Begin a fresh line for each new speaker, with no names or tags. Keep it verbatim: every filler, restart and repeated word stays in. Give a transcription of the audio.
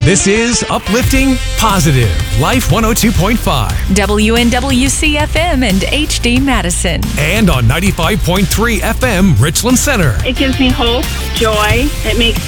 This is Uplifting Positive Life one oh two point five.
W N W C F M and H D Madison.
And on ninety-five point three F M Richland Center.
It gives me hope, joy. It makes